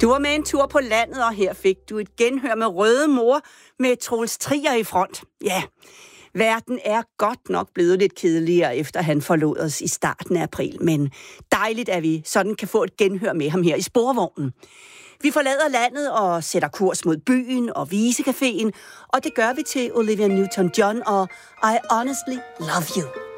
Du var med en tur på landet, og her fik du et genhør med Røde Mor med Troels Trier i front. Ja, verden er godt nok blevet lidt kedeligere, efter han forlod os i starten af april. Men dejligt, at vi sådan kan få et genhør med ham her i sporvognen. Vi forlader landet og sætter kurs mod byen og Visecaféen, og det gør vi til Olivia Newton-John og I Honestly Love You.